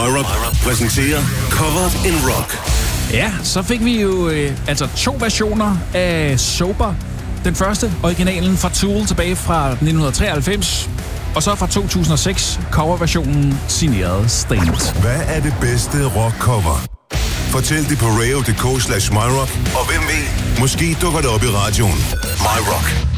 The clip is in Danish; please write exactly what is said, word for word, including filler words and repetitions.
MyRock præsenterer Covered in Rock. Ja, så fik vi jo øh, altså to versioner af Sober. Den første, originalen fra Tool tilbage fra nitten treoghalvfems, og så fra to tusind og seks, coverversionen signeret Stained. Hvad er det bedste rockcover? Fortæl det på radio punktum d k slash myrock, og hvem ved, måske dukker det op i radioen. MyRock.